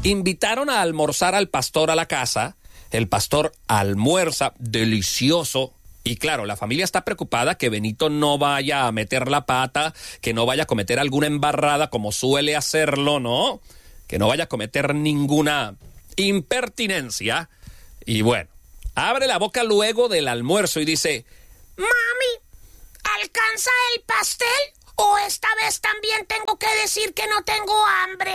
Invitaron a almorzar al pastor a la casa. El pastor almuerza, delicioso. Y claro, la familia está preocupada que Benito no vaya a meter la pata, que no vaya a cometer alguna embarrada como suele hacerlo, ¿no? Que no vaya a cometer ninguna impertinencia. Y bueno, abre la boca luego del almuerzo y dice: Mami, ¿alcanza el pastel? ¿O esta vez también tengo que decir que no tengo hambre?